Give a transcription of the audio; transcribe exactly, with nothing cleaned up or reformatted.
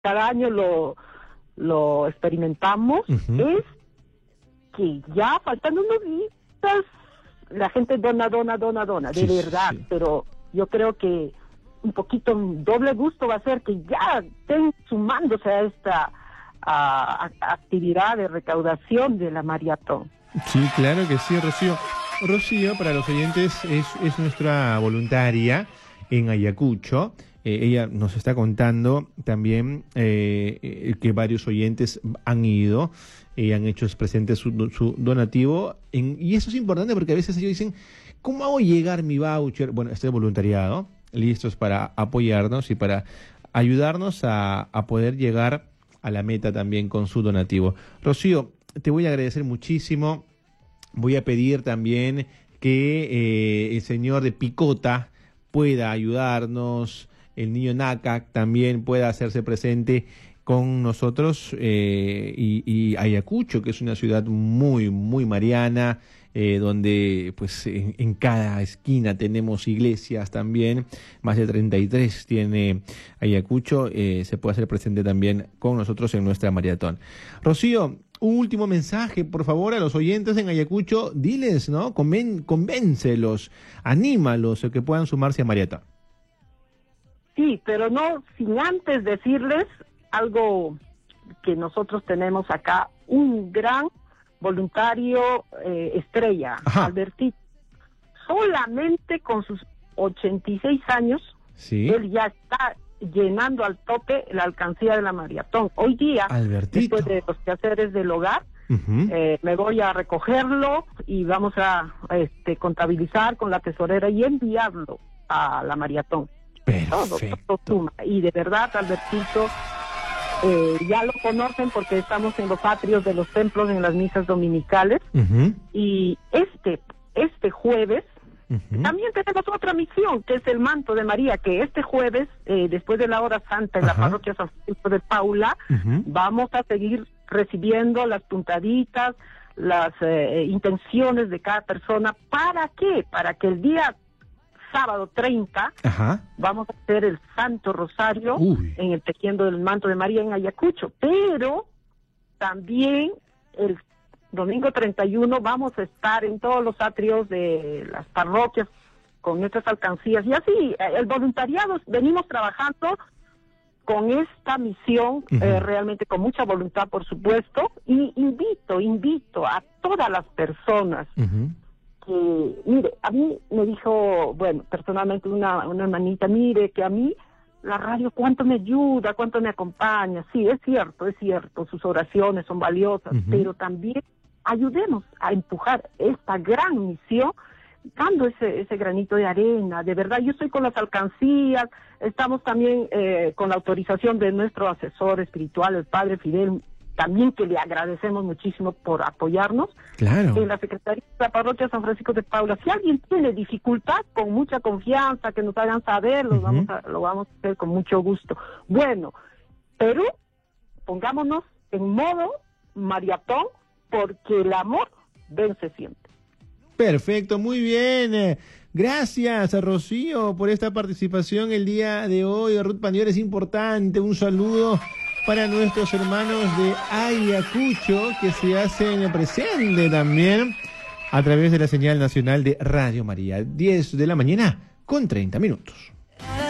cada año lo, lo experimentamos, uh-huh. es que ya faltando unos días, la gente dona, dona, dona, dona, de sí, verdad, sí. Pero yo creo que un poquito doble gusto va a ser que ya estén sumándose a esta a, a, actividad de recaudación de la maratón. Sí, claro que sí, Rocío. Rocío, para los oyentes, es, es nuestra voluntaria en Ayacucho. Eh, ella nos está contando también eh, que varios oyentes han ido y han hecho presente su, su donativo. En, y eso es importante porque a veces ellos dicen, ¿cómo hago llegar mi voucher? Bueno, este voluntariado, listos para apoyarnos y para ayudarnos a, a poder llegar a la meta también con su donativo. Rocío, te voy a agradecer muchísimo. Voy a pedir también que eh, el señor de Picota pueda ayudarnos, el niño Nácac también pueda hacerse presente con nosotros eh, y, y Ayacucho, que es una ciudad muy, muy mariana, eh, donde pues en, en cada esquina tenemos iglesias también, más de treinta y tres tiene Ayacucho, eh, se puede hacer presente también con nosotros en nuestra maratón. Rocío, un último mensaje, por favor, a los oyentes en Ayacucho, diles, ¿no? Conven, convéncelos, anímalos a que puedan sumarse a maratón. Sí, pero no sin antes decirles algo que nosotros tenemos acá, un gran voluntario eh, estrella, Ajá. Albertito. Solamente con sus ochenta y seis años, ¿sí? Él ya está llenando al tope la alcancía de la maratón. Hoy día, Albertito. Después de los quehaceres del hogar, uh-huh. eh, me voy a recogerlo y vamos a este, contabilizar con la tesorera y enviarlo a la maratón. Perfecto. Todo, todo y de verdad, Albertito, eh, ya lo conocen porque estamos en los atrios de los templos en las misas dominicales. Uh-huh. Y este este jueves uh-huh. también tenemos otra misión, que es el manto de María, que este jueves, eh, después de la hora santa en uh-huh. la parroquia San Francisco de Paula, uh-huh. vamos a seguir recibiendo las puntaditas, las eh, intenciones de cada persona. ¿Para qué? Para que el día sábado treinta, Ajá. vamos a hacer el Santo Rosario Uy. en el tejiendo del manto de María en Ayacucho, pero también el domingo treinta y uno vamos a estar en todos los atrios de las parroquias con nuestras alcancías, y así, el voluntariado, venimos trabajando con esta misión, uh-huh. eh, realmente con mucha voluntad, por supuesto, y invito, invito a todas las personas uh-huh. que, mire, a mí me dijo, bueno, personalmente una, una hermanita, mire, que a mí la radio cuánto me ayuda, cuánto me acompaña. Sí, es cierto, es cierto, sus oraciones son valiosas, uh-huh. pero también ayudemos a empujar esta gran misión, dando ese, ese granito de arena. De verdad, yo estoy con las alcancías, estamos también eh, con la autorización de nuestro asesor espiritual, el Padre Fidel, también que le agradecemos muchísimo por apoyarnos. Claro. En la Secretaría de la Parroquia San Francisco de Paula. Si alguien tiene dificultad, con mucha confianza, que nos hagan saber, lo, uh-huh. vamos a, lo vamos a hacer con mucho gusto. Bueno, pero pongámonos en modo maratón, porque el amor vence siempre. Perfecto, muy bien. Gracias a Rocío por esta participación el día de hoy. Ruth Pandior, es importante. Un saludo para nuestros hermanos de Ayacucho que se hacen presente también a través de la señal nacional de Radio María. diez de la mañana con treinta minutos.